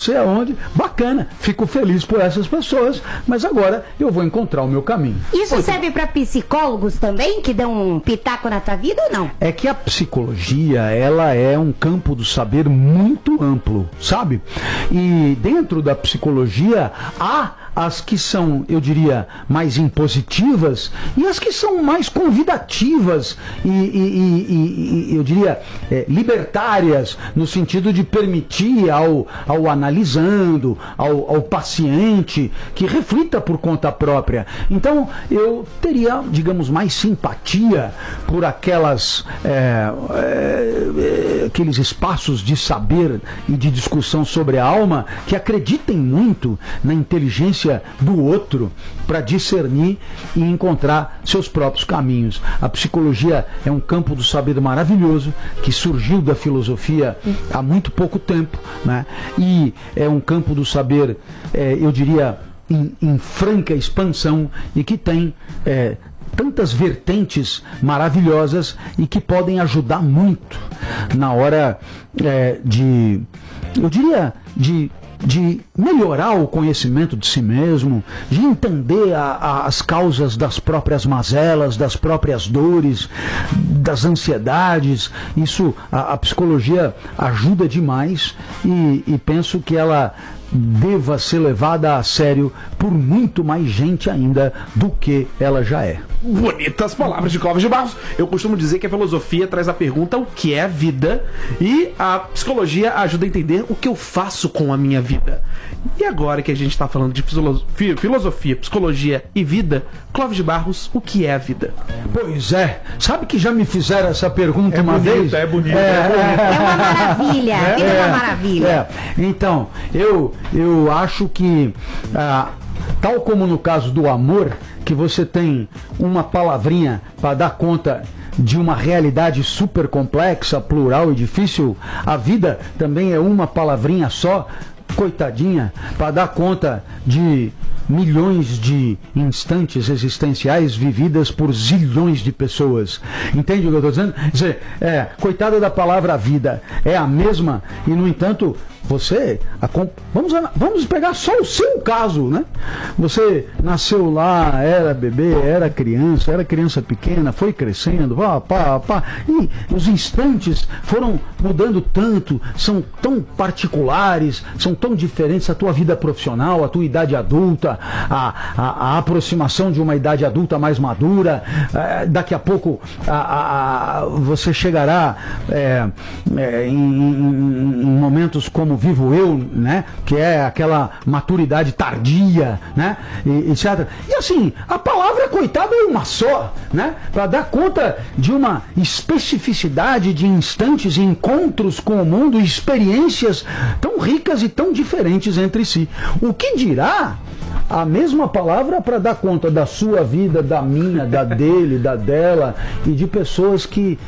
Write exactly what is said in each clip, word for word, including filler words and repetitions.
sei aonde. Bacana, fico feliz por essas pessoas, mas agora eu vou encontrar o meu caminho. Isso Pô, serve para psicólogos também, que dão um pitaco na tua vida ou não? É que a psicologia, ela é um campo do saber muito amplo, sabe? E dentro da psicologia há as que são, eu diria, mais impositivas e as que são mais convidativas e, e, e, e eu diria, é, libertárias, no sentido de permitir ao, ao analisando, ao, ao paciente, que reflita por conta própria. Então, eu teria, digamos, mais simpatia por aquelas, é, é, aqueles espaços de saber e de discussão sobre a alma que acreditem muito na inteligência do outro para discernir e encontrar seus próprios caminhos. A psicologia é um campo do saber maravilhoso que surgiu da filosofia há muito pouco tempo, né? E é um campo do saber, é, eu diria, em, em franca expansão e que tem é, tantas vertentes maravilhosas e que podem ajudar muito na hora é, de, eu diria, de de melhorar o conhecimento de si mesmo, de entender a, a, as causas das próprias mazelas, das próprias dores, das ansiedades. Isso, a, a psicologia ajuda demais e, e penso que ela deva ser levada a sério por muito mais gente ainda do que ela já é. Bonitas palavras de Clóvis de Barros. Eu costumo dizer que a filosofia traz a pergunta o que é vida e a psicologia ajuda a entender o que eu faço com a minha vida. E agora que a gente está falando de filosofia, filosofia, psicologia e vida, Clóvis de Barros, o que é a vida? Pois é, sabe que já me fizeram essa pergunta é uma bonito, vez? É bonito, é, é, bonito. É uma maravilha, a vida é, é uma maravilha. É. Então, eu, eu acho que, ah, tal como no caso do amor, que você tem uma palavrinha para dar conta de uma realidade super complexa, plural e difícil, a vida também é uma palavrinha só, coitadinha, para dar conta de milhões de instantes existenciais vividas por zilhões de pessoas. Entende o que eu estou dizendo? Quer dizer, é, coitada da palavra vida, é a mesma e, no entanto, você, a, vamos, vamos pegar só o seu caso, né? Você nasceu lá, era bebê, era criança, era criança pequena, foi crescendo, pá, pá, pá, e os instantes foram mudando tanto, são tão particulares, são tão diferentes, a tua vida profissional, a tua idade adulta, a, a, a aproximação de uma idade adulta mais madura, é, daqui a pouco a, a, a, você chegará é, é, em, em, em momentos como vivo eu, né? Que é aquela maturidade tardia, né? E, etcétera. E assim, a palavra coitada é uma só, né? Para dar conta de uma especificidade de instantes e encontros com o mundo, experiências tão ricas e tão diferentes entre si. O que dirá a mesma palavra para dar conta da sua vida, da minha, da dele, da dela e de pessoas que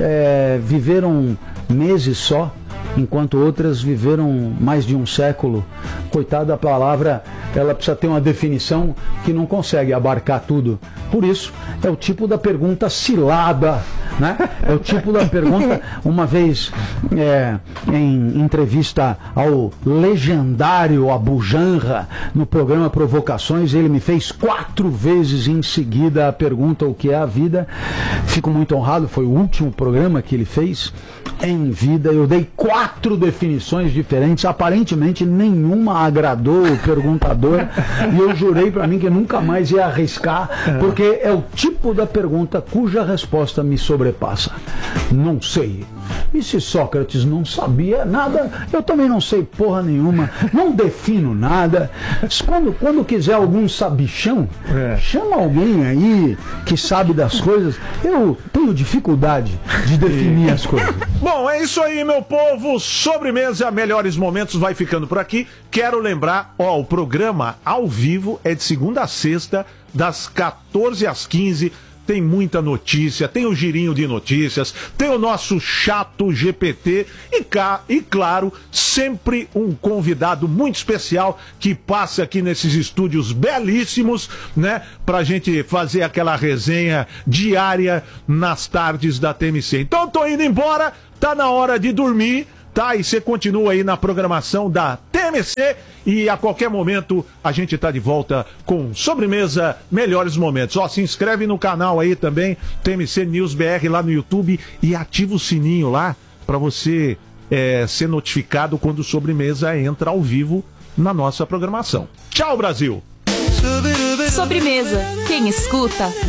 é, viveram meses só, enquanto outras viveram mais de um século. Coitada da palavra, ela precisa ter uma definição que não consegue abarcar tudo. Por isso, é o tipo da pergunta cilada, né? É o tipo da pergunta, uma vez é, em entrevista ao legendário Abu Janra, no programa Provocações, ele me fez quatro vezes em seguida a pergunta o que é a vida. Fico muito honrado, foi o último programa que ele fez em vida. Eu dei quatro definições diferentes, aparentemente nenhuma agradou o perguntador e eu jurei para mim que nunca mais ia arriscar, porque é o tipo da pergunta cuja resposta me sobrepassa. Não sei. E se Sócrates não sabia nada, eu também não sei porra nenhuma, não defino nada. Quando, quando quiser algum sabichão, é. chama alguém aí que sabe das coisas. Eu tenho dificuldade de definir as coisas. Bom, é isso aí, meu povo. Sobremesa, Melhores Momentos vai ficando por aqui. Quero lembrar, ó, o programa ao vivo é de segunda a sexta, das quatorze às quinze. Tem muita notícia, tem o girinho de notícias, tem o nosso chato G P T e, cá, e claro, sempre um convidado muito especial que passa aqui nesses estúdios belíssimos, né? Pra gente fazer aquela resenha diária nas tardes da T M C. Então tô indo embora, tá na hora de dormir. tá? E você continua aí na programação da T M C e a qualquer momento a gente tá de volta com Sobremesa Melhores Momentos. Ó, se inscreve no canal aí também, T M C News B R lá no YouTube e ativa o sininho lá pra você é, ser notificado quando o Sobremesa entra ao vivo na nossa programação. Tchau, Brasil! Sobremesa. Quem escuta